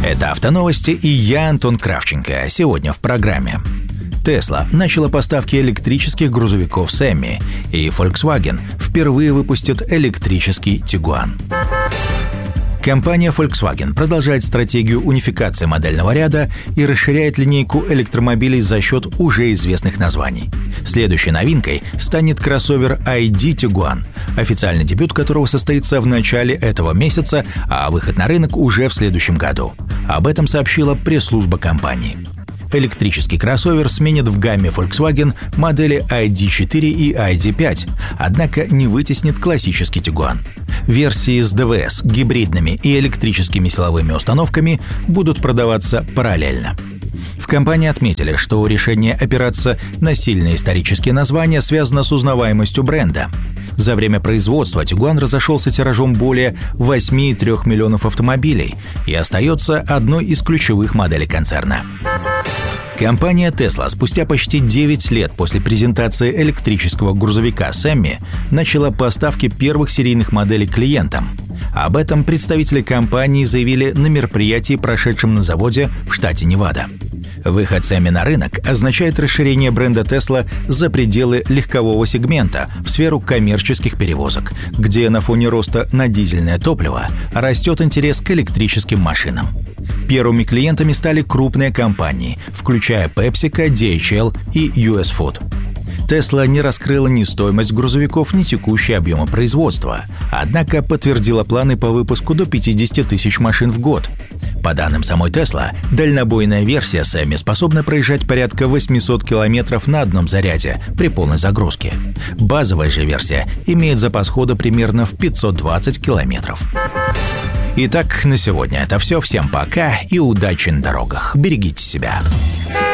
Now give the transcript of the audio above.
Это «Автоновости» и я, Антон Кравченко. Сегодня в программе. Tesla начала поставки электрических грузовиков Semi, и Volkswagen впервые выпустит электрический Tiguan. Компания Volkswagen продолжает стратегию унификации модельного ряда и расширяет линейку электромобилей за счет уже известных названий. Следующей новинкой станет кроссовер ID Tiguan, официальный дебют которого состоится в начале этого месяца, а выход на рынок уже в следующем году. Об этом сообщила пресс-служба компании. Электрический кроссовер сменит в гамме Volkswagen модели ID4 и ID5, однако не вытеснит классический Tiguan. Версии с ДВС, гибридными и электрическими силовыми установками будут продаваться параллельно. В компании отметили, что решение опираться на сильные исторические названия связано с узнаваемостью бренда. За время производства Tiguan разошелся тиражом более 8,3 миллионов автомобилей и остается одной из ключевых моделей концерна. Компания Tesla спустя почти 9 лет после презентации электрического грузовика Semi начала поставки первых серийных моделей клиентам. Об этом представители компании заявили на мероприятии, прошедшем на заводе в штате Невада. Выход Semi на рынок означает расширение бренда Tesla за пределы легкового сегмента в сферу коммерческих перевозок, где на фоне роста на дизельное топливо растет интерес к электрическим машинам. Первыми клиентами стали крупные компании, включая PepsiCo, DHL и US Food. Tesla не раскрыла ни стоимость грузовиков, ни текущие объемы производства, однако подтвердила планы по выпуску до 50 тысяч машин в год. По данным самой Tesla, дальнобойная версия Semi способна проезжать порядка 800 километров на одном заряде при полной загрузке. Базовая же версия имеет запас хода примерно в 520 километров. Итак, на сегодня это все. Всем пока и удачи на дорогах. Берегите себя.